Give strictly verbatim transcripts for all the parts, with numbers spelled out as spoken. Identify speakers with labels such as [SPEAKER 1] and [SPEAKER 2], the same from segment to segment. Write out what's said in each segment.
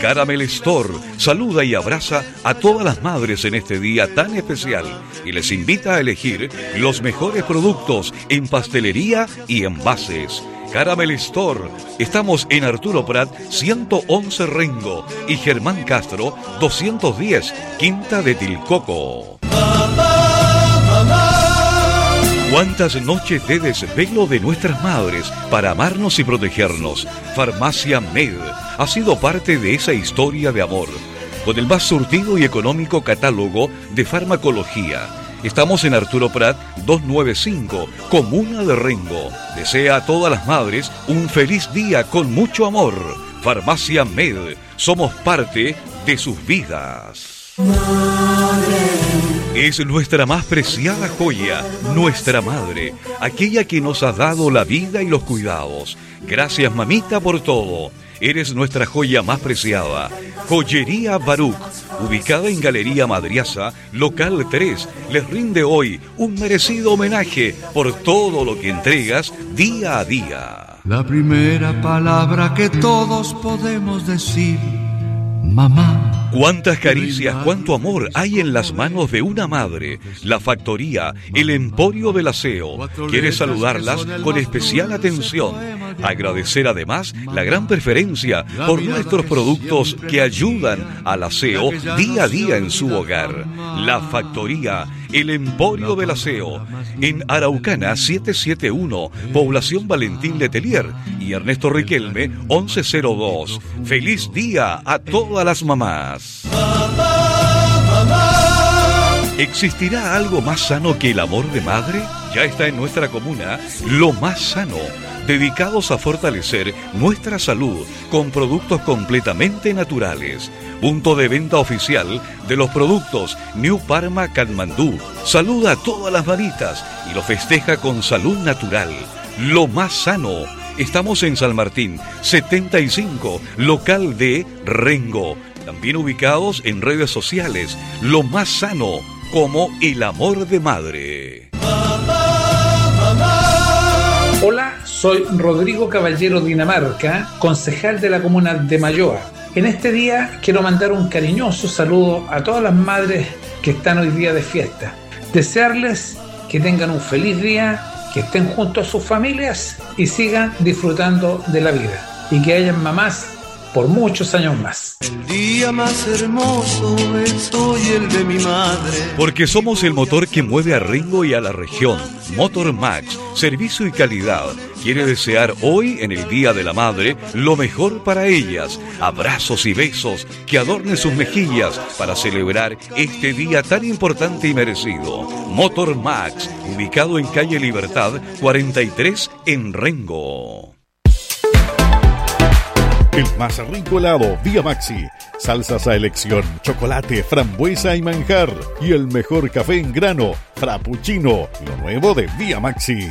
[SPEAKER 1] Caramel Store saluda y abraza a todas las madres en este día tan especial y les invita a elegir los mejores productos en pastelería y envases. Caramel Store. Estamos en Arturo Prat ciento once Rengo y Germán Castro doscientos diez, Quinta de Tilcoco. ¿Cuántas noches de desvelo de nuestras madres para amarnos y protegernos? Farmacia Med ha sido parte de esa historia de amor, con el más surtido y económico catálogo de farmacología. Estamos en Arturo Prat doscientos noventa y cinco, Comuna de Rengo. Desea a todas las madres un feliz día con mucho amor. Farmacia Med, somos parte de sus vidas. Madre. Es nuestra más preciada joya, nuestra madre, aquella que nos ha dado la vida y los cuidados. Gracias, mamita, por todo. Eres nuestra joya más preciada. Joyería Baruch, ubicada en Galería Madriaza, local tres, les rinde hoy un merecido homenaje por todo lo que entregas día a día.
[SPEAKER 2] La primera palabra que todos podemos decir: mamá.
[SPEAKER 1] Cuántas caricias, cuánto amor hay en las manos de una madre. La factoría, el emporio del aseo, quiere saludarlas con especial atención. Agradecer además la gran preferencia por nuestros productos que ayudan al aseo día a día en su hogar. La factoría, el emporio del aseo, en Araucana setecientos setenta y uno, población Valentín Letelier, y Ernesto Riquelme once cero dos. ¡Feliz día a todas las mamás! ¿Existirá algo más sano que el amor de madre? Ya está en nuestra comuna Lo Más Sano, dedicados a fortalecer nuestra salud con productos completamente naturales. Punto de venta oficial de los productos New Parma Katmandú. Saluda a todas las manitas y lo festeja con salud natural. Lo Más Sano. Estamos en San Martín setenta y cinco, local de Rengo. También ubicados en redes sociales, Lo Más Sano, como el amor de madre.
[SPEAKER 3] Hola, soy Rodrigo Caballero Dinamarca, concejal de la comuna de Mayoa. En este día quiero mandar un cariñoso saludo a todas las madres que están hoy día de fiesta. Desearles que tengan un feliz día, que estén junto a sus familias y sigan disfrutando de la vida. Y que hayan mamás por muchos años más.
[SPEAKER 2] El día más hermoso es hoy el de mi madre.
[SPEAKER 1] Porque somos el motor que mueve a Rengo y a la región. Motor Max, servicio y calidad. Quiere desear hoy, en el Día de la Madre, lo mejor para ellas. Abrazos y besos que adornen sus mejillas para celebrar este día tan importante y merecido. Motor Max, ubicado en calle Libertad cuarenta y tres en Rengo.
[SPEAKER 4] El más rico helado, Vía Maxi. Salsas a elección, chocolate, frambuesa y manjar. Y el mejor café en grano, Frappuccino. Lo nuevo de Vía Maxi.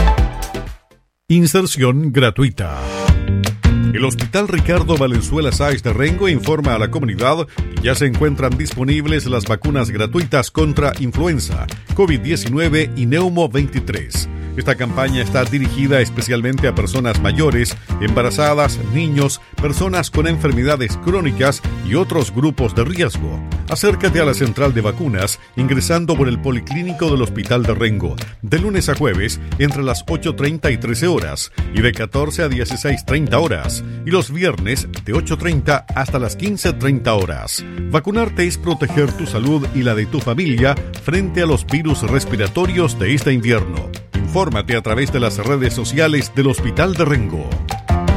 [SPEAKER 4] Inserción gratuita. El Hospital Ricardo Valenzuela Sáez de Rengo informa a la comunidad que ya se encuentran disponibles las vacunas gratuitas contra influenza, COVID diecinueve y Neumo veintitrés. Esta campaña está dirigida especialmente a personas mayores, embarazadas, niños, personas con enfermedades crónicas y otros grupos de riesgo. Acércate a la central de vacunas ingresando por el Policlínico del Hospital de Rengo, de lunes a jueves entre las ocho treinta y trece horas y de catorce a dieciséis treinta horas, y los viernes de ocho treinta hasta las quince treinta horas. Vacunarte es proteger tu salud y la de tu familia frente a los virus respiratorios de este invierno. Infórmate a través de las redes sociales del Hospital de Rengo.